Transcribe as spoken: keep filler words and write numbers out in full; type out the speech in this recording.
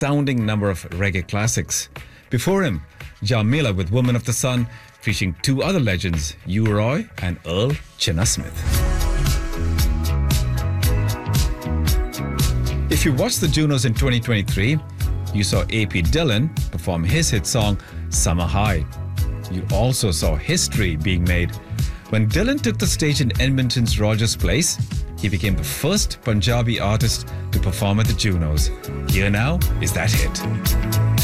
astounding number of reggae classics. Before him, Jamila with Woman of the Sun, featuring two other legends, U-Roy and Earl Chinna Smith. If you watched the Junos in twenty twenty-three, you saw A P Dillon perform his hit song, Summer High. You also saw history being made. When Dillon took the stage in Edmonton's Rogers Place, he became the first Punjabi artist to perform at the Junos. Here now is that hit.